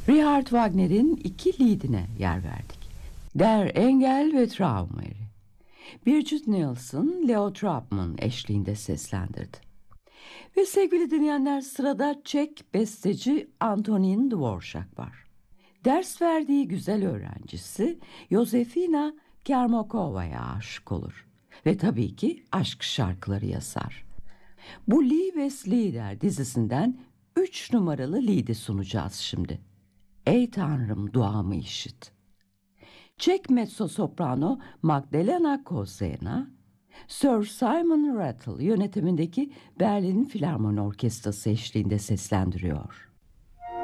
Richard Wagner'in iki lead'ine yer verdik. Der Engel ve Traumer'i. Birgit Nilsson, Leo Trautmann eşliğinde seslendirdi. Ve sevgili dinleyenler, sırada Çek besteci Antonín Dvořák var. Ders verdiği güzel öğrencisi Josefina Kermokova'ya aşık olur. Ve tabii ki aşk şarkıları yazar. Bu Lee West Lieder dizisinden 3 numaralı lead'i sunacağız şimdi. Ey Tanrım duamı işit. Çek mezzo-soprano Magdalena Kozena, Sir Simon Rattle yönetimindeki Berlin Filarmoni Orkestrası eşliğinde seslendiriyor.